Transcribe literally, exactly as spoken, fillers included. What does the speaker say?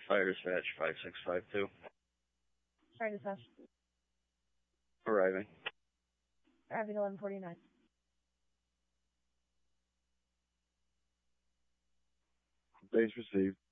Fire dispatch five six five two. Fire dispatch. Arriving. Arriving eleven forty-nine. Base received.